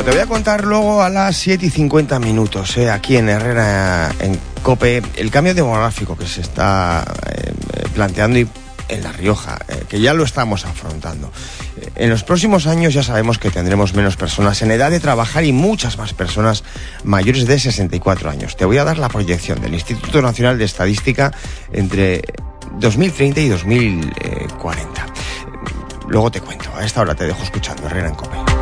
Bueno, te voy a contar luego a las 7:50, aquí en Herrera, en COPE, el cambio demográfico que se está planteando en La Rioja, que ya lo estamos afrontando. En los próximos años ya sabemos que tendremos menos personas en edad de trabajar y muchas más personas mayores de 64 años. Te voy a dar la proyección del Instituto Nacional de Estadística entre 2030 y 2040. Luego te cuento. A esta hora te dejo escuchando Herrera en COPE.